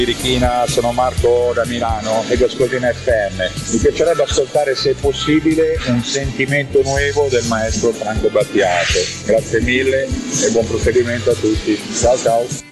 Richina, sono Marco da Milano ed ascolto in FM. Mi piacerebbe ascoltare, se possibile, un sentimento nuovo del maestro Franco Battiato. Grazie mille e buon proseguimento a tutti. Ciao ciao.